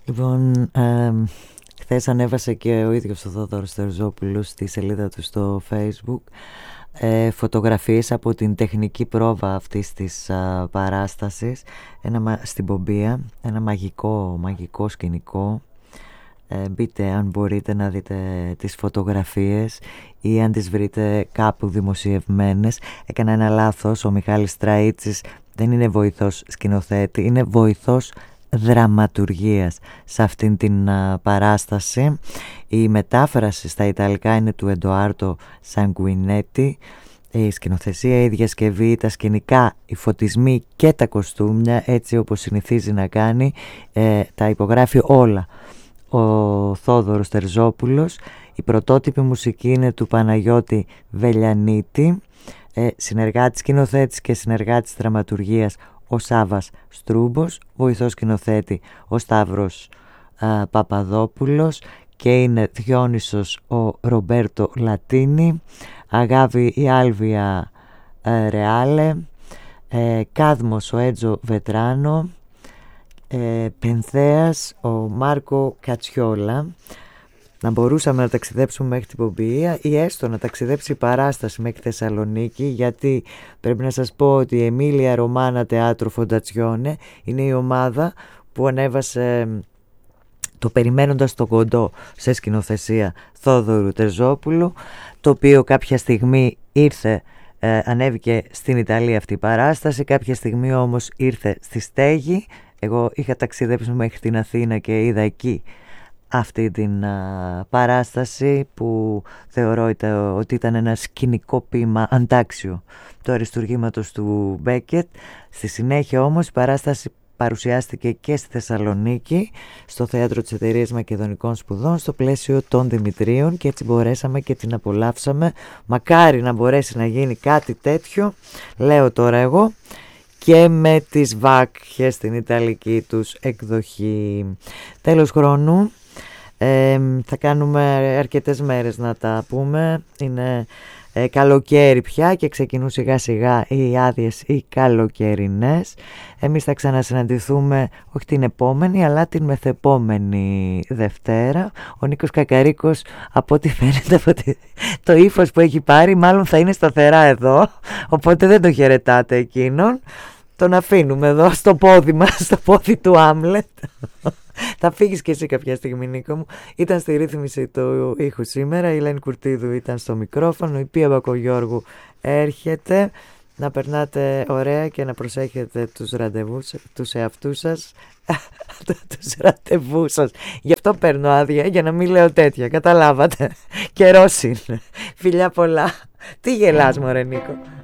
Λοιπόν, χθες ανέβασε και ο ίδιος ο Θόδωρος Τερζόπουλος στη σελίδα του στο Facebook φωτογραφίες από την τεχνική πρόβα αυτής της παράστασης στην Πομπία, ένα μαγικό σκηνικό. Μπείτε αν μπορείτε να δείτε τις φωτογραφίες ή αν τις βρείτε κάπου δημοσιευμένες. Έκανα ένα λάθος, ο Μιχάλης Τραΐτσης δεν είναι βοηθός σκηνοθέτη, είναι βοηθός δραματουργίας σε αυτήν την παράσταση. Η μετάφραση στα Ιταλικά είναι του Εντοάρτο Σανγκουινέτη. Η σκηνοθεσία, η διασκευή, τα σκηνικά, οι φωτισμοί και τα κοστούμια, έτσι όπως συνηθίζει να κάνει, τα υπογράφει όλα ο Θόδωρος Τερζόπουλος. Η πρωτότυπη μουσική είναι του Παναγιώτη Βελιανίτη, συνεργάτης σκηνοθέτης και συνεργάτης δραματουργίας ο Σάββας Στρούμπος, βοηθός σκηνοθέτη ο Σταύρος Παπαδόπουλος και είναι Διόνυσος ο Ρομπέρτο Λατίνη, Αγάβη η Άλβια Ρεάλε, Κάδμος ο Έτζο Βετράνο, Πενθέας ο Μάρκο Κατσιόλα. Να μπορούσαμε να ταξιδέψουμε μέχρι την Πομπία ή έστω να ταξιδέψει η παράσταση μέχρι Θεσσαλονίκη, γιατί πρέπει να σας πω ότι η Εμίλια Ρωμάνα Teatro Fondazione είναι η ομάδα που ανέβασε το Περιμένοντας τον Κοντό σε σκηνοθεσία Θόδωρου Τερζόπουλου, το οποίο κάποια στιγμή ανέβηκε στην Ιταλία αυτή η παράσταση, κάποια στιγμή όμως ήρθε στη Στέγη. Εγώ είχα ταξιδέψει μέχρι την Αθήνα και είδα εκεί αυτή την παράσταση που θεωρώ ότι ήταν ένα σκηνικό ποίημα αντάξιο του αριστουργήματος του Μπέκετ. Στη συνέχεια όμως η παράσταση παρουσιάστηκε και στη Θεσσαλονίκη στο Θέατρο της Εταιρείας Μακεδονικών Σπουδών στο πλαίσιο των Δημητρίων και έτσι μπορέσαμε και την απολαύσαμε. Μακάρι να μπορέσει να γίνει κάτι τέτοιο, λέω τώρα εγώ, και με τις Βάκχες στην Ιταλική τους εκδοχή. Τέλος χρόνου. Θα κάνουμε αρκετές μέρες να τα πούμε. Είναι καλοκαίρι πια και ξεκινούν σιγά σιγά οι άδειες οι καλοκαιρινές. Εμείς θα ξανασυναντηθούμε όχι την επόμενη αλλά την μεθεπόμενη Δευτέρα. Ο Νίκος Κακαρίκος, από ό,τι φαίνεται από το ύφος που έχει πάρει, μάλλον θα είναι σταθερά εδώ, οπότε δεν το χαιρετάτε εκείνον. Τον αφήνουμε εδώ στο πόδι μας, στο πόδι του Άμλετ. Θα φύγεις και εσύ κάποια στιγμή, Νίκο μου. Ήταν στη ρύθμιση του ήχου σήμερα, η Ελένη Κουρτίδου ήταν στο μικρόφωνο, η Πία Μπακογιώργου έρχεται. Να περνάτε ωραία και να προσέχετε τους ραντεβούς, τους εαυτούς σας, τους ραντεβού σας. Γι' αυτό παίρνω άδεια, για να μην λέω τέτοια, καταλάβατε. Καιρός είναι. Φιλιά πολλά. Τι γελάς, μωρέ Νίκο?